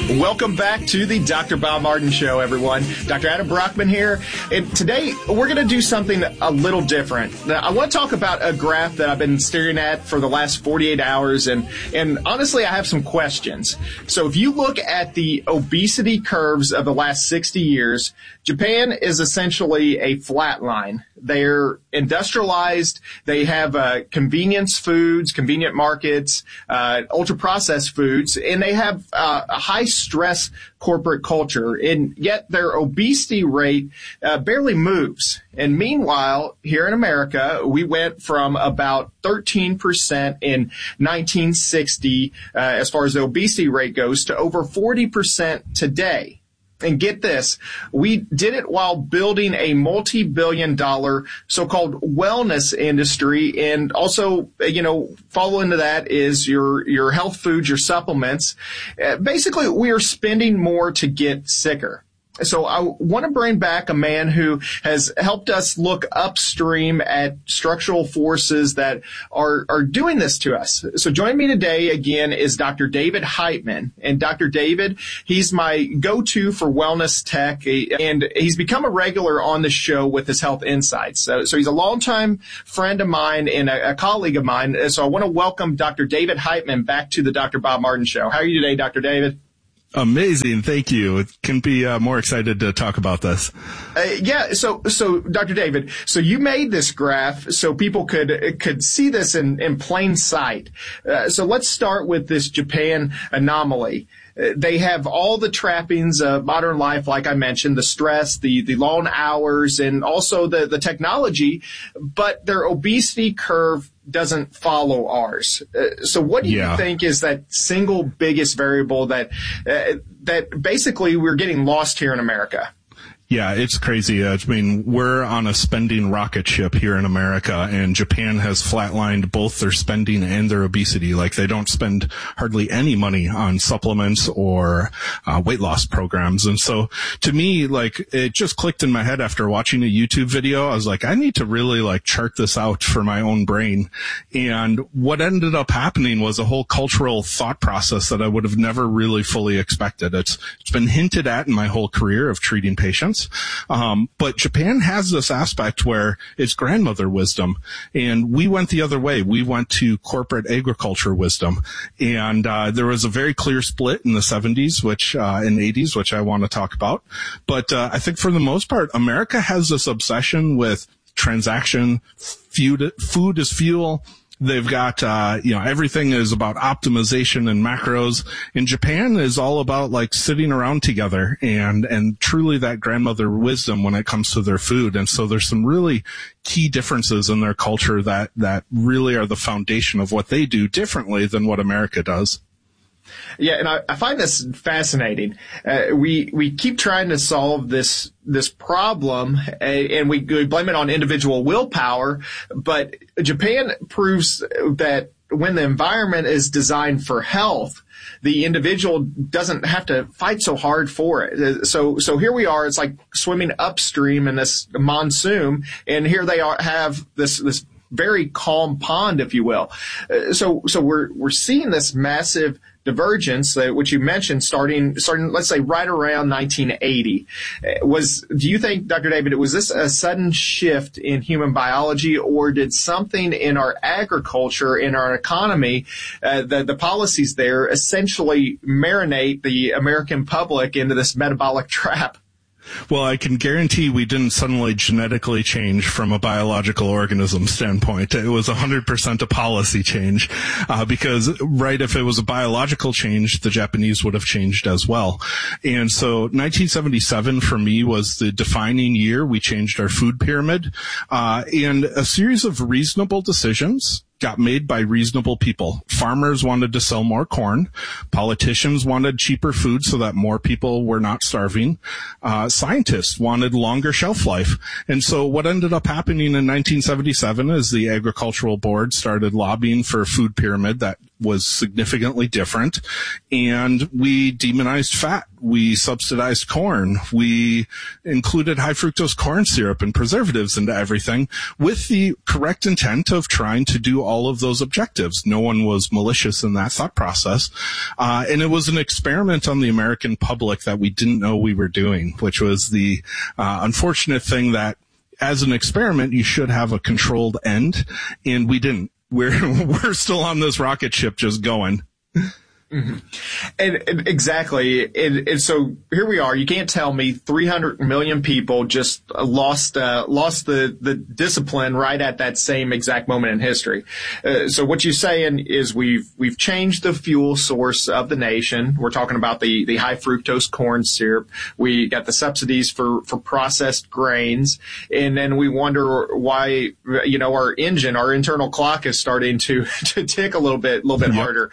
Welcome back to the Dr. Bob Martin Show, everyone. Dr. Adam Brockman here. And today, we're going to do something a little different. Now, I want to talk about a graph that I've been staring at for the last 48 hours. And honestly, I have some questions. So if you look at the obesity curves of the last 60 years, Japan is essentially a flat line. They're industrialized. They have convenience foods, convenient markets, ultra-processed foods, and they have a high-stress corporate culture. And yet their obesity rate barely moves. And meanwhile, here in America, we went from about 13% in 1960 as far as the obesity rate goes to over 40% today. And get this, we did it while building a multi-billion-dollar so-called wellness industry, and also, follow into that is your health foods, your supplements. Basically, we are spending more to get sicker. So I want to bring back a man who has helped us look upstream at structural forces that are doing this to us. So joining me today again is Dr. David Heitman. And Dr. David, he's my go-to for wellness tech, and he's become a regular on the show with his health insights. So he's a longtime friend of mine and a colleague of mine. So I want to welcome Dr. David Heitman back to the Dr. Bob Martin Show. How are you today, Dr. David? Amazing. Thank you. It can be more excited to talk about this. So Dr. David, so you made this graph so people could see this in plain sight. So let's start with this Japan anomaly. They have all the trappings of modern life, like I mentioned, the stress, the long hours, and also the technology, but their obesity curve doesn't follow ours. So what do you think is that single biggest variable that basically we're getting lost here in America? Yeah, it's crazy. I mean, we're on a spending rocket ship here in America, and Japan has flatlined both their spending and their obesity. Like, they don't spend hardly any money on supplements or weight loss programs. And so to me, like, it just clicked in my head after watching a YouTube video. I was like, I need to really chart this out for my own brain. And what ended up happening was a whole cultural thought process that I would have never really fully expected. It's been hinted at in my whole career of treating patients. But Japan has this aspect where it's grandmother wisdom, and we went the other way. We went to corporate agriculture wisdom, and there was a very clear split in the 70s, and 80s, which I want to talk about. But I think for the most part, America has this obsession with transaction, food is fuel. They've got, everything is about optimization and macros. In Japan is all about sitting around together and truly that grandmother wisdom when it comes to their food. And so there's some really key differences in their culture that really are the foundation of what they do differently than what America does. Yeah, and I find this fascinating. We keep trying to solve this problem, and we blame it on individual willpower. But Japan proves that when the environment is designed for health, the individual doesn't have to fight so hard for it. So here we are. It's like swimming upstream in this monsoon, and here they have this very calm pond, if you will. So we're seeing this massive divergence, which you mentioned, starting, let's say, right around 1980. Do you think, Dr. David, was this a sudden shift in human biology, or did something in our agriculture, in our economy, the policies there essentially marinate the American public into this metabolic trap? Well, I can guarantee we didn't suddenly genetically change from a biological organism standpoint. It was 100% a policy change, because if it was a biological change, the Japanese would have changed as well. And so 1977 for me was the defining year. We changed our food pyramid, and a series of reasonable decisions got made by reasonable people. Farmers wanted to sell more corn. Politicians wanted cheaper food so that more people were not starving. Scientists wanted longer shelf life. And so what ended up happening in 1977 is the Agricultural Board started lobbying for a food pyramid that was significantly different, and we demonized fat. We subsidized corn. We included high fructose corn syrup and preservatives into everything with the correct intent of trying to do all of those objectives. No one was malicious in that thought process. And it was an experiment on the American public that we didn't know we were doing, which was the unfortunate thing that as an experiment, you should have a controlled end, and we didn't. We're still on this rocket ship just going. Mm-hmm. And exactly. And so here we are. You can't tell me 300 million people just lost the discipline right at that same exact moment in history. So what you're saying is we've changed the fuel source of the nation. We're talking about the high fructose corn syrup. We got the subsidies for processed grains. And then we wonder why, our internal clock is starting to tick a little bit harder.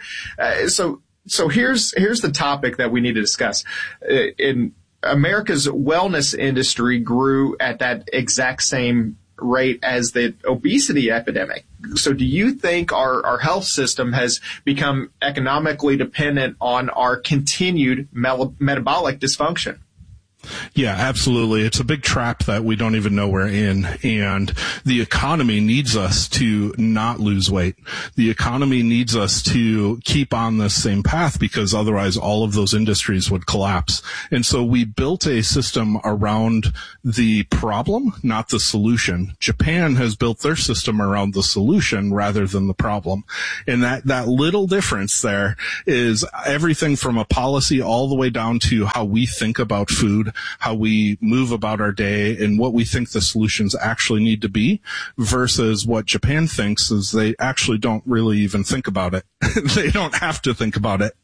So here's the topic that we need to discuss. In America's wellness industry grew at that exact same rate as the obesity epidemic. So do you think our health system has become economically dependent on our continued metabolic dysfunction? Yeah, absolutely. It's a big trap that we don't even know we're in. And the economy needs us to not lose weight. The economy needs us to keep on this same path because otherwise all of those industries would collapse. And so we built a system around the problem, not the solution. Japan has built their system around the solution rather than the problem. And that little difference there is everything from a policy all the way down to how we think about food, how we move about our day, and what we think the solutions actually need to be versus what Japan thinks is they actually don't really even think about it. They don't have to think about it.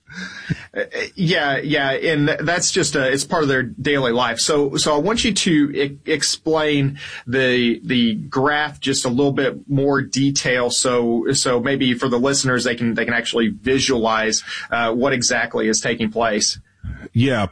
Yeah, and that's just it's part of their daily life. So I want you to explain the graph just a little bit more detail. So maybe for the listeners they can actually visualize what exactly is taking place. Yeah,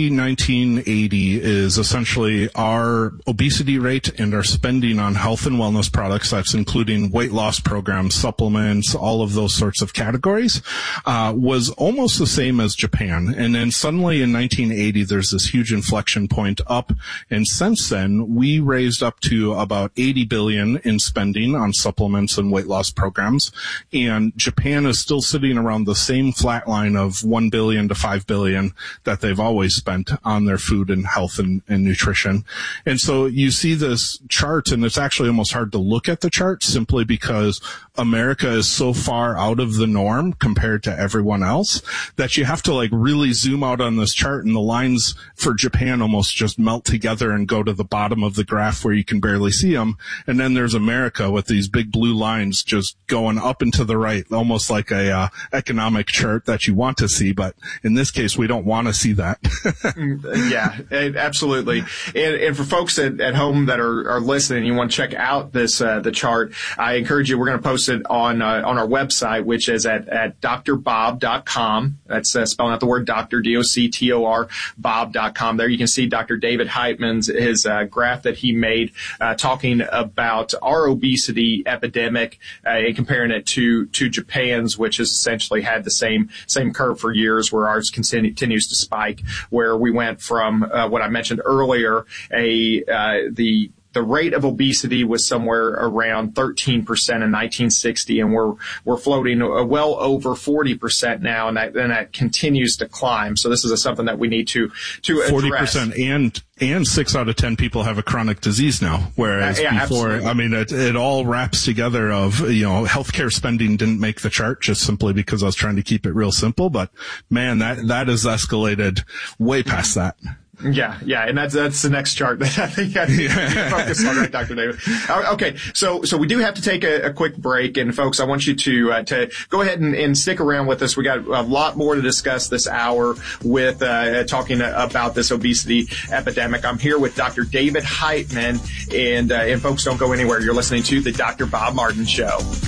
pre-1980 is essentially our obesity rate and our spending on health and wellness products, that's including weight loss programs, supplements, all of those sorts of categories, was almost the same as Japan. And then suddenly in 1980, there's this huge inflection point up. And since then, we raised up to about 80 billion in spending on supplements and weight loss programs. And Japan is still sitting around the same flat line of 1 billion to 5 billion that they've always spent on their food and health and nutrition. And so you see this chart, and it's actually almost hard to look at the chart simply because America is so far out of the norm compared to everyone else that you have to really zoom out on this chart, and the lines for Japan almost just melt together and go to the bottom of the graph where you can barely see them. And then there's America with these big blue lines just going up and to the right, almost like a economic chart that you want to see. But in this case, we don't want to see that. Yeah, absolutely. And for folks at home that are listening, you want to check out this the chart, I encourage you. We're going to post it on our website, which is at drbob.com. That's spelling out the word doctor, DOCTOR, Bob.com. There you can see Dr. David Heitman's his graph that he made talking about our obesity epidemic and comparing it to Japan's, which has essentially had the same curve for years, where ours continues to spike, where we went from what I mentioned earlier, the rate of obesity was somewhere around 13% in 1960, and we're floating well over 40% now, and that continues to climb. So this is something that we need to address. 40%, and 6 out of 10 people have a chronic disease now, whereas before, absolutely. I mean, it all wraps together of, healthcare spending didn't make the chart just simply because I was trying to keep it real simple, but man, that has escalated way past that. Yeah, and that's the next chart that I think you focus on, right, Dr. David? Okay, so we do have to take a quick break, and folks, I want you to go ahead and stick around with us. We got a lot more to discuss this hour with talking about this obesity epidemic. I'm here with Dr. David Heitman, and folks, don't go anywhere. You're listening to the Dr. Bob Martin Show.